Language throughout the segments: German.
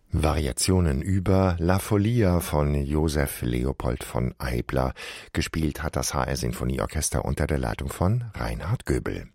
Variationen über La Folia von Josef Leopold von Eibler. Gespielt hat das HR Sinfonieorchester unter der Leitung von Reinhard Göbel.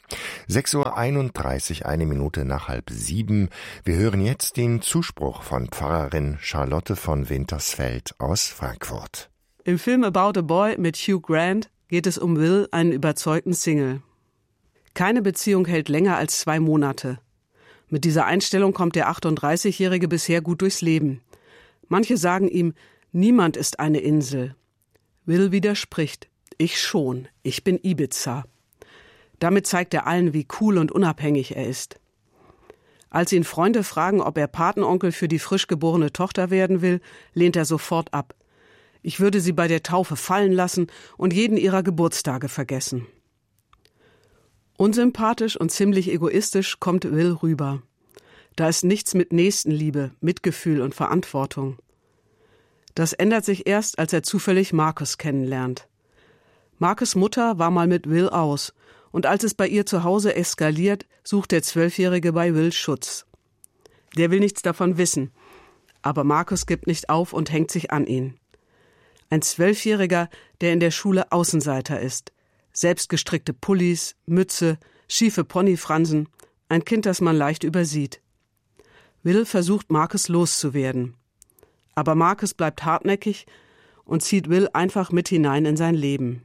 6:31 Uhr, 1 Minute nach 6:30. Wir hören jetzt den Zuspruch von Pfarrerin Charlotte von Wintersfeld aus Frankfurt. Im Film About a Boy mit Hugh Grant geht es um Will, einen überzeugten Single. Keine Beziehung hält länger als 2 Monate. Mit dieser Einstellung kommt der 38-Jährige bisher gut durchs Leben. Manche sagen ihm, niemand ist eine Insel. Will widerspricht, ich schon, ich bin Ibiza. Damit zeigt er allen, wie cool und unabhängig er ist. Als ihn Freunde fragen, ob er Patenonkel für die frisch geborene Tochter werden will, lehnt er sofort ab. Ich würde sie bei der Taufe fallen lassen und jeden ihrer Geburtstage vergessen. Unsympathisch und ziemlich egoistisch kommt Will rüber. Da ist nichts mit Nächstenliebe, Mitgefühl und Verantwortung. Das ändert sich erst, als er zufällig Marcus kennenlernt. Marcus' Mutter war mal mit Will aus, und als es bei ihr zu Hause eskaliert, sucht der 12-Jährige bei Will Schutz. Der will nichts davon wissen, aber Marcus gibt nicht auf und hängt sich an ihn. Ein 12-Jähriger, der in der Schule Außenseiter ist. Selbstgestrickte Pullis, Mütze, schiefe Ponyfransen, ein Kind, das man leicht übersieht. Will versucht, Marcus loszuwerden. Aber Marcus bleibt hartnäckig und zieht Will einfach mit hinein in sein Leben.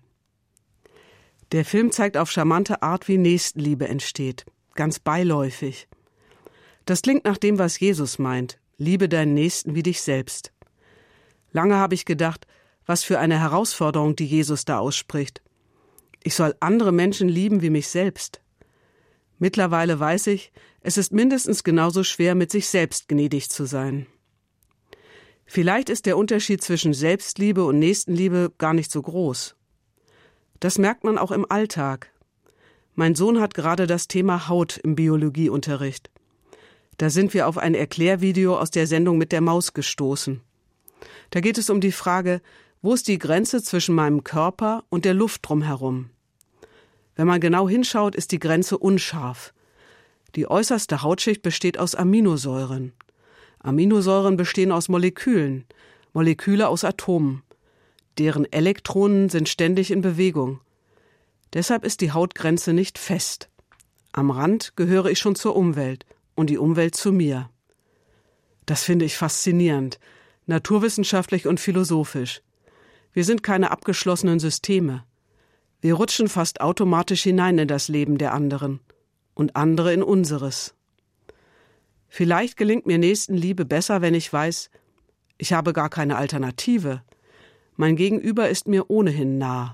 Der Film zeigt auf charmante Art, wie Nächstenliebe entsteht, ganz beiläufig. Das klingt nach dem, was Jesus meint, liebe deinen Nächsten wie dich selbst. Lange habe ich gedacht, was für eine Herausforderung, die Jesus da ausspricht. Ich soll andere Menschen lieben wie mich selbst. Mittlerweile weiß ich, es ist mindestens genauso schwer, mit sich selbst gnädig zu sein. Vielleicht ist der Unterschied zwischen Selbstliebe und Nächstenliebe gar nicht so groß. Das merkt man auch im Alltag. Mein Sohn hat gerade das Thema Haut im Biologieunterricht. Da sind wir auf ein Erklärvideo aus der Sendung mit der Maus gestoßen. Da geht es um die Frage, wo ist die Grenze zwischen meinem Körper und der Luft drumherum? Wenn man genau hinschaut, ist die Grenze unscharf. Die äußerste Hautschicht besteht aus Aminosäuren. Aminosäuren bestehen aus Molekülen, Moleküle aus Atomen. Deren Elektronen sind ständig in Bewegung. Deshalb ist die Hautgrenze nicht fest. Am Rand gehöre ich schon zur Umwelt und die Umwelt zu mir. Das finde ich faszinierend, naturwissenschaftlich und philosophisch. Wir sind keine abgeschlossenen Systeme. Wir rutschen fast automatisch hinein in das Leben der anderen und andere in unseres. Vielleicht gelingt mir Nächstenliebe besser, wenn ich weiß, ich habe gar keine Alternative. Mein Gegenüber ist mir ohnehin nah.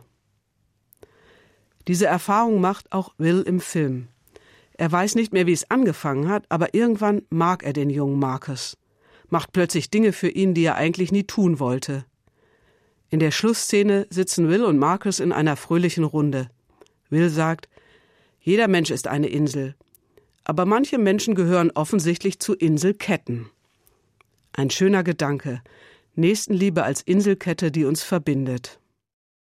Diese Erfahrung macht auch Will im Film. Er weiß nicht mehr, wie es angefangen hat, aber irgendwann mag er den jungen Marcus, macht plötzlich Dinge für ihn, die er eigentlich nie tun wollte. In der Schlussszene sitzen Will und Marcus in einer fröhlichen Runde. Will sagt, jeder Mensch ist eine Insel, aber manche Menschen gehören offensichtlich zu Inselketten. Ein schöner Gedanke, Nächstenliebe als Inselkette, die uns verbindet.